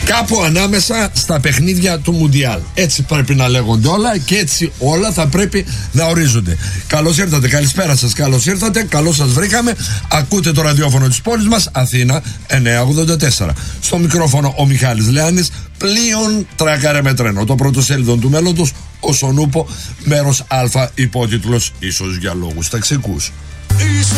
Κάπου ανάμεσα στα παιχνίδια του Μουντιάλ. Έτσι πρέπει να λέγονται όλα και έτσι όλα θα πρέπει να ορίζονται. Καλώς ήρθατε, καλησπέρα σας, καλώς ήρθατε, καλώς σας βρήκαμε. Ακούτε το ραδιόφωνο της πόλης μας, Αθήνα 984. Στο μικρόφωνο ο Μιχάλης Λεάνης, πλοίον τρακάρε με τρένο. Το πρωτοσέλιδο του μέλλοντος, ο Σονούπο, μέρος Α, υπότιτλος ίσως για λόγους ταξικούς.